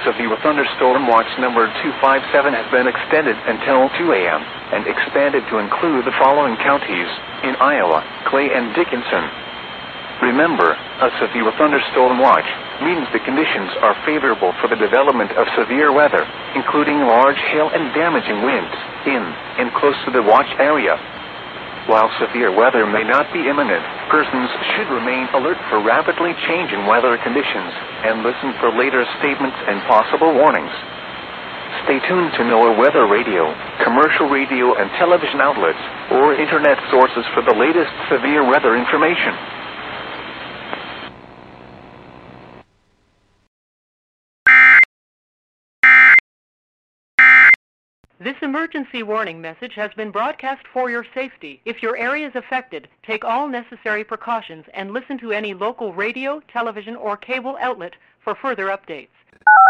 severe thunderstorm watch number 257 has been extended until 2 a.m. and expanded to include the following counties in Iowa: Clay and Dickinson. Remember, a severe thunderstorm watch means the conditions are favorable for the development of severe weather, including large hail and damaging winds in and close to the watch area. While severe weather may not be imminent, persons should remain alert for rapidly changing weather conditions and listen for later statements and possible warnings. Stay tuned to NOAA weather radio, commercial radio and television outlets, or internet sources for the latest severe weather information. This emergency warning message has been broadcast for your safety. If your area is affected, take all necessary precautions and listen to any local radio, television, or cable outlet for further updates.